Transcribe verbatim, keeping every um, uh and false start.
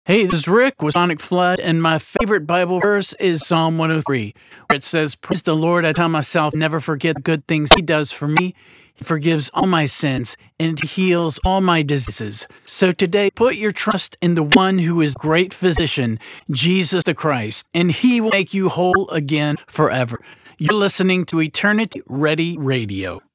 Hey, this is Rick with Sonic Flood, and my favorite Bible verse is Psalm one oh three, where it says, "Praise the Lord, I tell myself, never forget the good things He does for me. He forgives all my sins, and He heals all my diseases." So today, put your trust in the one who is great physician, Jesus the Christ, and He will make you whole again forever. You're listening to Eternity Ready Radio.